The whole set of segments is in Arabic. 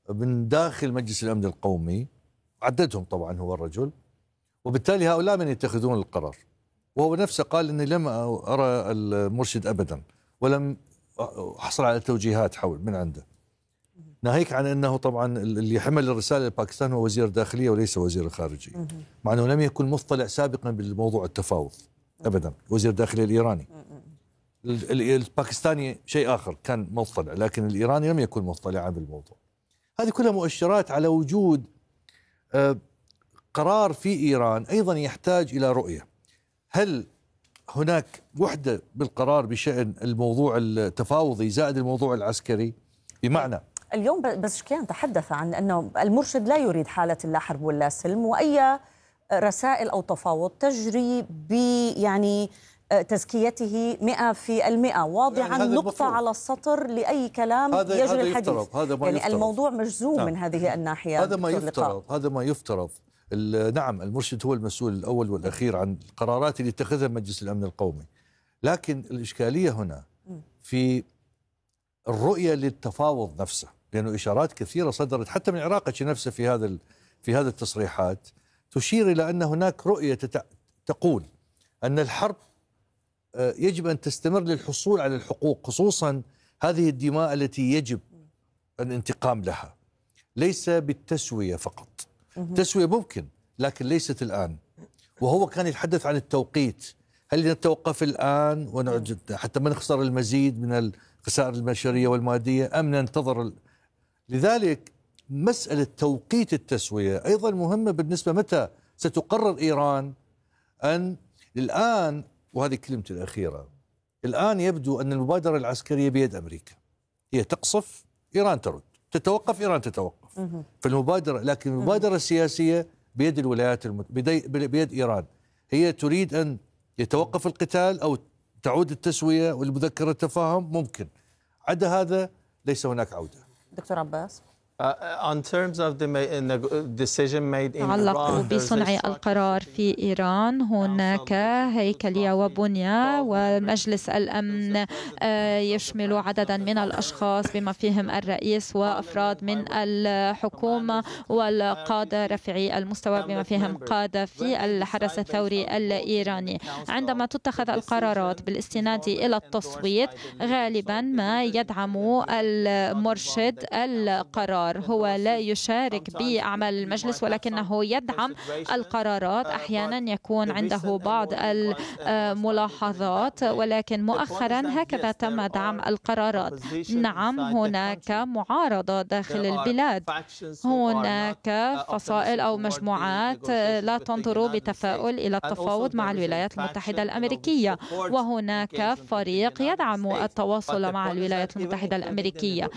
من داخل مجلس الأمن القومي، عددهم طبعا هو الرجل، وبالتالي هؤلاء من يتخذون القرار. وهو نفسه قال أني لم أرى المرشد أبدا ولم أحصل على توجيهات حول من عنده، ناهيك عن أنه طبعا اللي حمل الرسالة لباكستان هو وزير الداخلية وليس وزير الخارجية، مع أنه لم يكن مطلع سابقا بالموضوع التفاوض أبدا. وزير الداخلية الإيراني، الباكستاني شيء آخر كان مطلع، لكن الإيراني لم يكن مطلعا بالموضوع. هذه كلها مؤشرات على وجود قرار في إيران أيضا يحتاج إلى رؤية. هل هناك وحدة بالقرار بشأن الموضوع التفاوضي زائد الموضوع العسكري؟ بمعنى اليوم بزشكيان تحدث عن أنه المرشد لا يريد حالة لا حرب ولا سلم، وأي رسائل أو تفاوض تجري يعني تزكيته 100%، واضعا يعني نقطة على السطر لأي كلام يجري الحديث. يعني الموضوع مجزوم من هذه الناحية. هذا ما يفترض. نعم، المرشد هو المسؤول الأول والأخير عن القرارات اللي اتخذها مجلس الأمن القومي، لكن الإشكالية هنا في الرؤية للتفاوض نفسه، لأنه إشارات كثيرة صدرت حتى من عراقتش نفسه في هذا التصريحات تشير إلى أن هناك رؤية تقول أن الحرب يجب أن تستمر للحصول على الحقوق، خصوصا هذه الدماء التي يجب الانتقام لها، ليس بالتسوية فقط. تسوية ممكن لكن ليست الآن. وهو كان يتحدث عن التوقيت، هل نتوقف الآن ونعد حتى ما نخسر المزيد من الخسائر البشرية والمادية أم ننتظر لذلك مسألة توقيت التسوية أيضا مهمة بالنسبة متى ستقرر إيران أن الآن. وهذه كلمتي الأخيرة، الآن يبدو أن المبادرة العسكرية بيد أمريكا، هي تقصف إيران ترد، تتوقف إيران تتوقف في المبادرة، لكن المبادرة السياسية بيد الولايات بيد إيران. هي تريد أن يتوقف القتال أو تعود التسوية والمذكرة التفاهم، ممكن عدا هذا ليس هناك عودة. دكتور عباس، تعلق بصنع القرار في إيران، هناك هيكلية وبنية، ومجلس الأمن يشمل عددا من الأشخاص بما فيهم الرئيس وأفراد من الحكومة والقادة رفيعي المستوى بما فيهم قادة في الحرس الثوري الإيراني. عندما تتخذ القرارات بالاستناد إلى التصويت، غالبا ما يدعم المرشد القرار، هو لا يشارك بأعمال المجلس ولكنه يدعم القرارات. أحيانا يكون عنده بعض الملاحظات، ولكن مؤخرا هكذا تم دعم القرارات. نعم، هناك معارضة داخل البلاد، هناك فصائل أو مجموعات لا تنظر بتفاؤل إلى التفاوض مع الولايات المتحدة الأمريكية، وهناك فريق يدعم التواصل مع الولايات المتحدة الأمريكية.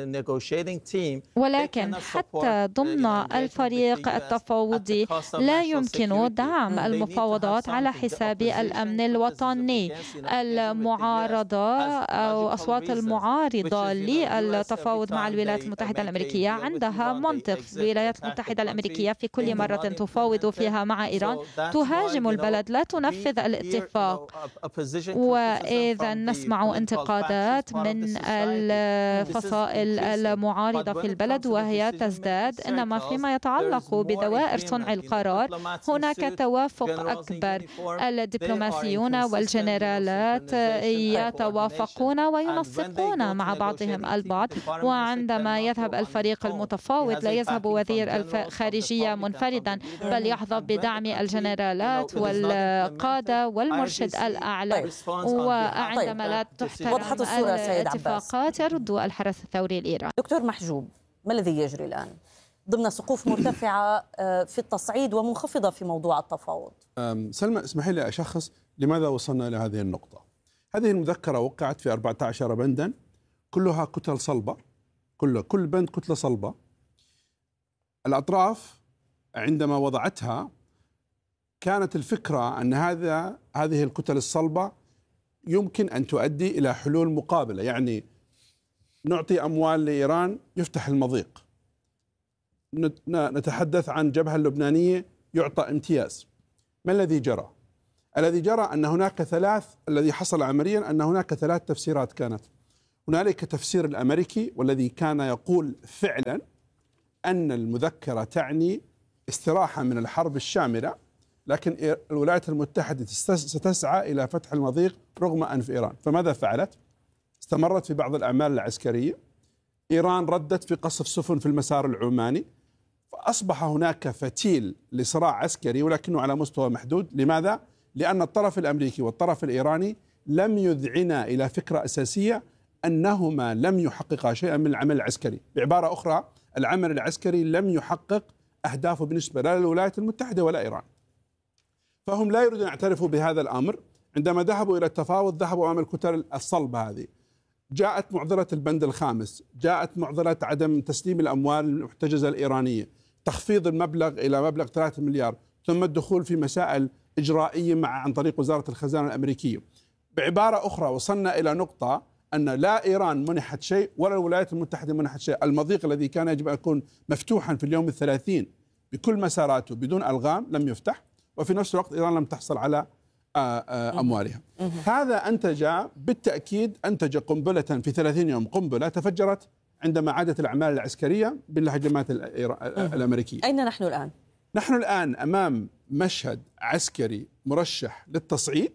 ولكن حتى ضمن الفريق التفاوضي لا يمكن دعم المفاوضات على حساب الأمن الوطني. المعارضة أو أصوات المعارضة للتفاوض مع الولايات المتحدة الأمريكية عندها منطق. الولايات المتحدة الأمريكية في كل مرة تفاوض فيها مع إيران تهاجم البلد، لا تنفذ الاتفاق. وإذا نسمع انتقادات من الفصائل المعارضة في البلد وهي تزداد، إنما فيما يتعلق بدوائر صنع القرار هناك توافق أكبر. الدبلوماسيون والجنرالات يتوافقون وينسقون مع بعضهم البعض، وعندما يذهب الفريق المتفاوض لا يذهب وزير الخارجية منفردا، بل يحظى بدعم الجنرالات والقادة والمرشد الأعلى. وعندما لا تحترم الاتفاقات يرد الحرس الثوري الإيراني. دكتور محجوب، ما الذي يجري الآن ضمن سقوف مرتفعة في التصعيد ومنخفضة في موضوع التفاوض؟ سلمى، اسمحي لي أشخص لماذا وصلنا إلى هذه النقطة. هذه المذكرة وقعت في 14 بندا، كلها كتل صلبة، كل بند كتلة صلبة. الأطراف عندما وضعتها كانت الفكرة أن هذه الكتل الصلبة يمكن أن تؤدي إلى حلول مقابلة، يعني نعطي أموال لإيران يفتح المضيق، نتحدث عن جبهة اللبنانية يعطى امتياز. ما الذي جرى؟ الذي جرى أن الذي حصل عمليا أن هناك 3 تفسيرات كانت. هنالك تفسير الأمريكي والذي كان يقول فعلا أن المذكرة تعني استراحة من الحرب الشاملة، لكن الولايات المتحدة ستسعى إلى فتح المضيق رغم أنف إيران. فماذا فعلت؟ استمرت في بعض الأعمال العسكرية. إيران ردت في قصف سفن في المسار العماني، فأصبح هناك فتيل لصراع عسكري ولكنه على مستوى محدود. لماذا؟ لأن الطرف الأمريكي والطرف الإيراني لم يذعنا إلى فكرة أساسية أنهما لم يحققا شيئا من العمل العسكري. بعبارة أخرى، العمل العسكري لم يحقق أهدافه بالنسبة لا للولايات المتحدة ولا إيران. فهم لا يريدون أن يعترفوا بهذا الأمر. عندما ذهبوا إلى التفاوض ذهبوا أمام الكتل الصلبة هذه. جاءت معضلة البند الخامس، جاءت معضلة عدم تسليم الأموال المحتجزة الإيرانية، تخفيض المبلغ إلى مبلغ 3 مليار، ثم الدخول في مسائل إجرائية عن طريق وزارة الخزانة الأمريكية. بعبارة أخرى، وصلنا إلى نقطة أن لا إيران منحت شيء ولا الولايات المتحدة منحت شيء. المضيق الذي كان يجب أن يكون مفتوحا في اليوم 30 بكل مساراته بدون ألغام لم يفتح، وفي نفس الوقت إيران لم تحصل على أموالها. هذا أنتج بالتأكيد قنبلة في 30 يوم، قنبلة تفجرت عندما عادت الأعمال العسكرية بالهجمات الأمريكية. أين نحن الآن؟ نحن الآن أمام مشهد عسكري مرشح للتصعيد.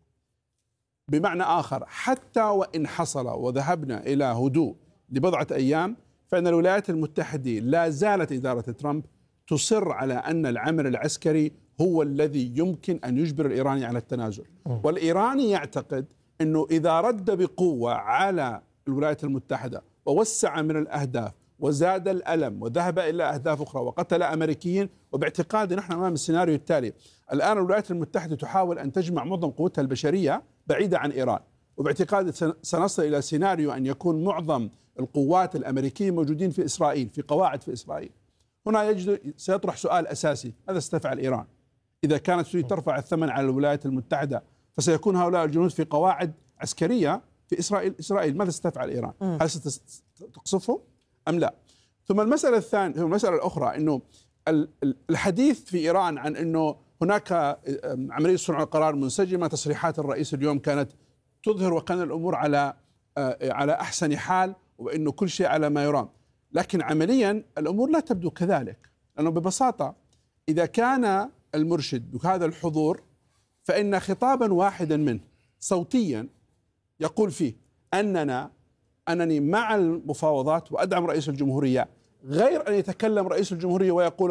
بمعنى آخر، حتى وإن حصل وذهبنا إلى هدوء لبضعة أيام، فإن الولايات المتحدة لا زالت إدارة ترامب تصر على أن العمل العسكري هو الذي يمكن أن يجبر الإيراني على التنازل. والإيراني يعتقد أنه إذا رد بقوة على الولايات المتحدة ووسع من الأهداف وزاد الألم وذهب إلى أهداف أخرى وقتل أمريكيين، وباعتقادي نحن أمام السيناريو التالي. الآن الولايات المتحدة تحاول أن تجمع معظم قوتها البشرية بعيدة عن إيران، وباعتقادي سنصل إلى سيناريو أن يكون معظم القوات الأمريكية موجودين في إسرائيل، في قواعد في إسرائيل. هنا سيطرح سؤال أساسي: ماذا ستفعل إيران؟ إذا كانت تريد ترفع الثمن على الولايات المتحدة فسيكون هؤلاء الجنود في قواعد عسكرية في إسرائيل ماذا ستفعل إيران؟ هل ستقصفهم أم لا؟ ثم المسألة الثانية، المسألة الأخرى، أنه الحديث في إيران عن أنه هناك عملية صنع قرار منسجمة. تصريحات الرئيس اليوم كانت تظهر وكان الأمور على أحسن حال وأنه كل شيء على ما يرام، لكن عمليا الأمور لا تبدو كذلك. لأنه ببساطة إذا كان المرشد بهذا الحضور فإن خطابا واحدا منه صوتيا يقول فيه أنني مع المفاوضات وأدعم رئيس الجمهورية، غير أن يتكلم رئيس الجمهورية ويقول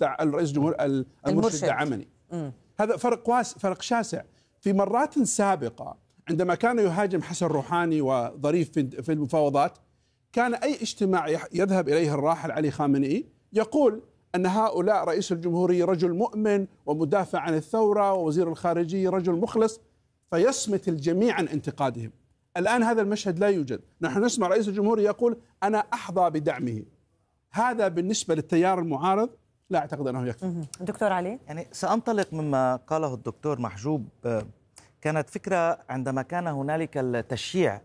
المرشد دعمني. هذا فرق شاسع. في مرات سابقة عندما كان يهاجم حسن روحاني وظريف في المفاوضات، كان أي اجتماع يذهب إليه الراحل علي خامنئي يقول أن هؤلاء رئيس الجمهورية رجل مؤمن ومدافع عن الثورة، ووزير الخارجية رجل مخلص، فيصمت الجميع عن انتقادهم. الآن هذا المشهد لا يوجد. نحن نسمع رئيس الجمهورية يقول أنا أحظى بدعمه. هذا بالنسبة للتيار المعارض لا أعتقد أنه يكفي. دكتور علي، يعني سأنطلق مما قاله الدكتور محجوب. كانت فكرة عندما كان هنالك التشييع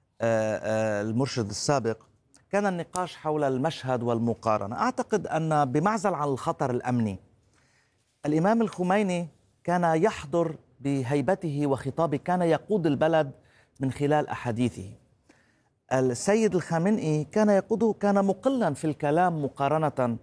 المرشد السابق، كان النقاش حول المشهد والمقارنة. أعتقد أن بمعزل عن الخطر الأمني، الإمام الخميني كان يحضر بهيبته وخطابه، كان يقود البلد من خلال أحاديثه. السيد الخامنئي كان يقوده، كان مقلا في الكلام مقارنة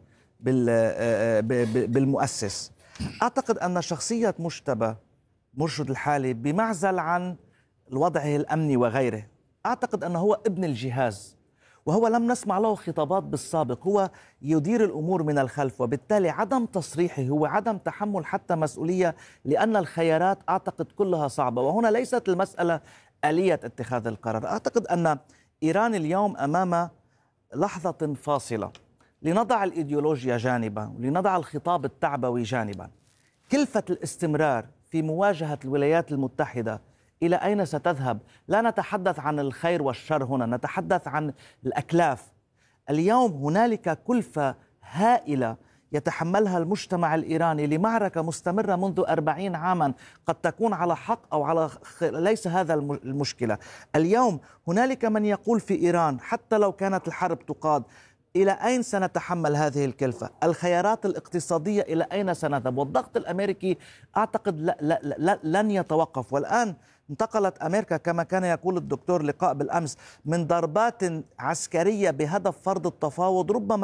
بالمؤسس. أعتقد أن شخصية مجتبى مرشد الحالي بمعزل عن وضعه الأمني وغيره، أعتقد أنه هو ابن الجهاز، وهو لم نسمع له خطابات بالسابق، هو يدير الأمور من الخلف، وبالتالي عدم تصريحه هو عدم تحمل حتى مسؤولية، لأن الخيارات أعتقد كلها صعبة. وهنا ليست المسألة آلية اتخاذ القرار. أعتقد أن إيران اليوم أمام لحظة فاصلة، لنضع الإيديولوجيا جانبا ولنضع الخطاب التعبوي جانبا. كلفة الاستمرار في مواجهة الولايات المتحدة إلى أين ستذهب؟ لا نتحدث عن الخير والشر هنا، نتحدث عن الأكلاف. اليوم هنالك كلفة هائلة يتحملها المجتمع الإيراني لمعركة مستمرة منذ 40 عاما، قد تكون على حق أو على ليس هذا المشكلة. اليوم هنالك من يقول في إيران حتى لو كانت الحرب تقاد، إلى أين سنتحمل هذه الكلفة؟ الخيارات الاقتصادية إلى أين سنذهب؟ والضغط الأمريكي أعتقد لن يتوقف. والآن انتقلت أمريكا كما كان يقول الدكتور لقاء بالأمس من ضربات عسكرية بهدف فرض التفاوض ربما